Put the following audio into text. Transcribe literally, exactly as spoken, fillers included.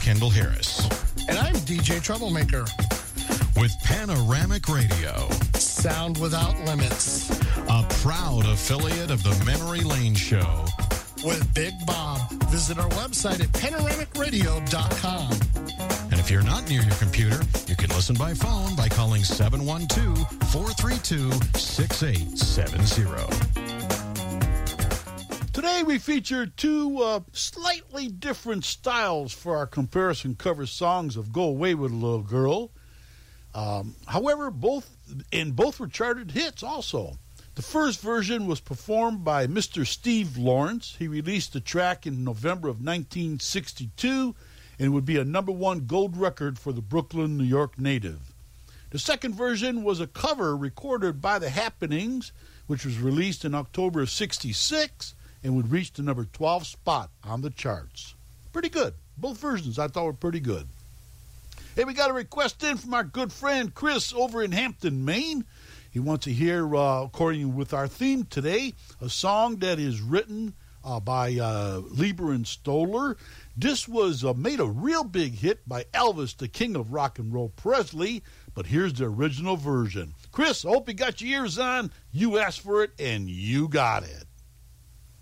Kendall Harris. And I'm D J Troublemaker. With Panoramic Radio. Sound without limits. A proud affiliate of the Memory Lane Show. With Big Bob. Visit our website at panoramic radio dot com. And if you're not near your computer, you can listen by phone by calling seven one two, four three two, six eight seven zero. Today we feature two uh, slightly different styles for our comparison cover songs of Go Away with a Little Girl. Um, however, both and both were charted hits also. The first version was performed by Mister Steve Lawrence. He released the track in November of nineteen sixty-two and would be a number one gold record for the Brooklyn, New York native. The second version was a cover recorded by The Happenings, which was released in October of sixty-six and would reach the number twelve spot on the charts. Pretty good. Both versions I thought were pretty good. Hey, we got a request in from our good friend Chris over in Hampton, Maine. He wants to hear, uh, according with our theme today, a song that is written uh, by uh, Lieber and Stoller. This was uh, made a real big hit by Elvis, the king of rock and roll, Presley, but here's the original version. Chris, I hope you got your ears on. You asked for it, and you got it.